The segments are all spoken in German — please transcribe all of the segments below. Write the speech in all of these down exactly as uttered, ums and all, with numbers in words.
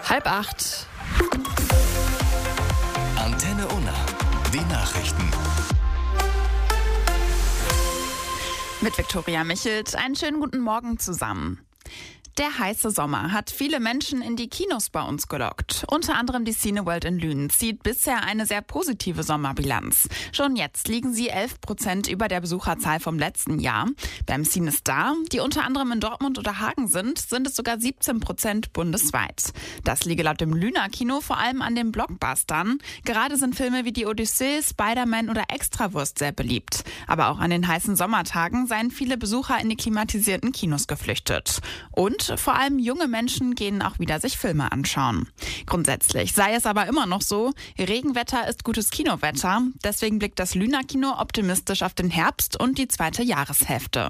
Halb acht. Antenne Unna. Die Nachrichten. Mit Viktoria Michelt. Einen schönen guten Morgen zusammen. Der heiße Sommer hat viele Menschen in die Kinos bei uns gelockt. Unter anderem die Cineworld in Lünen zieht bisher eine sehr positive Sommerbilanz. Schon jetzt liegen sie elf Prozent über der Besucherzahl vom letzten Jahr. Beim CineStar, die unter anderem in Dortmund oder Hagen sind, sind es sogar siebzehn Prozent bundesweit. Das liege laut dem Lüner Kino vor allem an den Blockbustern. Gerade sind Filme wie die Odyssee, Spider-Man oder Extrawurst sehr beliebt. Aber auch an den heißen Sommertagen seien viele Besucher in die klimatisierten Kinos geflüchtet. Und vor allem junge Menschen gehen auch wieder sich Filme anschauen. Grundsätzlich sei es aber immer noch so, Regenwetter ist gutes Kinowetter. Deswegen blickt das Lüner Kino optimistisch auf den Herbst und die zweite Jahreshälfte.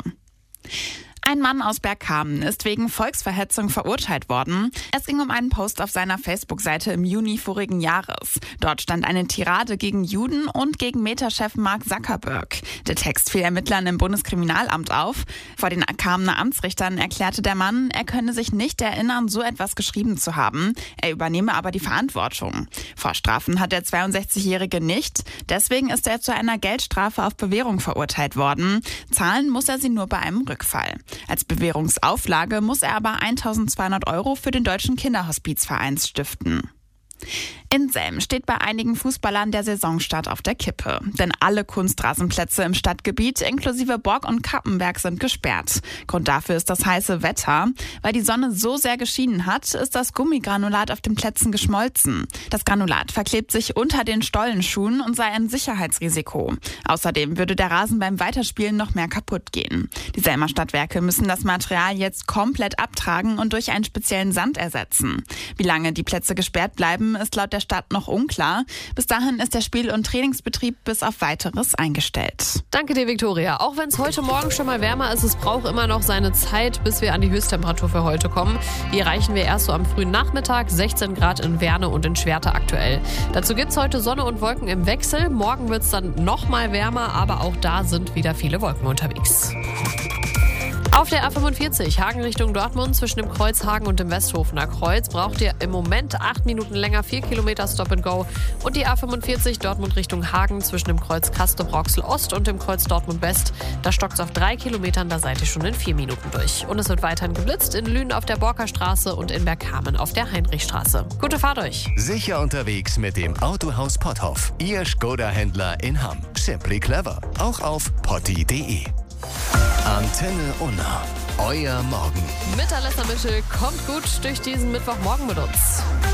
Ein Mann aus Bergkamen ist wegen Volksverhetzung verurteilt worden. Es ging um einen Post auf seiner Facebook-Seite im Juni vorigen Jahres. Dort stand eine Tirade gegen Juden und gegen Meta-Chef Mark Zuckerberg. Der Text fiel Ermittlern im Bundeskriminalamt auf. Vor den Kamener Amtsrichtern erklärte der Mann, er könne sich nicht erinnern, so etwas geschrieben zu haben. Er übernehme aber die Verantwortung. Vorstrafen hat der zweiundsechzigjährige nicht. Deswegen ist er zu einer Geldstrafe auf Bewährung verurteilt worden. Zahlen muss er sie nur bei einem Rückfall. Als Bewährungsauflage muss er aber eintausendzweihundert Euro für den Deutschen Kinderhospizverein stiften. In Selm steht bei einigen Fußballern der Saisonstart auf der Kippe. Denn alle Kunstrasenplätze im Stadtgebiet inklusive Borg und Kappenberg sind gesperrt. Grund dafür ist das heiße Wetter. Weil die Sonne so sehr geschienen hat, ist das Gummigranulat auf den Plätzen geschmolzen. Das Granulat verklebt sich unter den Stollenschuhen und sei ein Sicherheitsrisiko. Außerdem würde der Rasen beim Weiterspielen noch mehr kaputt gehen. Die Selmer Stadtwerke müssen das Material jetzt komplett abtragen und durch einen speziellen Sand ersetzen. Wie lange die Plätze gesperrt bleiben, ist laut der Stadt noch unklar. Bis dahin ist der Spiel- und Trainingsbetrieb bis auf Weiteres eingestellt. Danke dir, Viktoria. Auch wenn es heute Morgen schon mal wärmer ist, es braucht immer noch seine Zeit, bis wir an die Höchsttemperatur für heute kommen. Die erreichen wir erst so am frühen Nachmittag, sechzehn Grad in Werne und in Schwerte aktuell. Dazu gibt es heute Sonne und Wolken im Wechsel. Morgen wird es dann noch mal wärmer, aber auch da sind wieder viele Wolken unterwegs. Auf der A fünfundvierzig, Hagen Richtung Dortmund, zwischen dem Kreuz Hagen und dem Westhofener Kreuz, braucht ihr im Moment acht Minuten länger, vier Kilometer Stop and Go. Und die A fünfundvierzig Dortmund Richtung Hagen, zwischen dem Kreuz Castrop-Rauxel Ost und dem Kreuz Dortmund West, da stockt es auf drei Kilometern, da seid ihr schon in vier Minuten durch. Und es wird weiterhin geblitzt in Lünen auf der Borker Straße und in Bergkamen auf der Heinrichstraße. Gute Fahrt euch! Sicher unterwegs mit dem Autohaus Potthoff. Ihr Skoda-Händler in Hamm. Simply clever. Auch auf potti punkt de. Antenne Unna. Euer Morgen. Mit Alessa Michel kommt gut durch diesen Mittwochmorgen mit uns.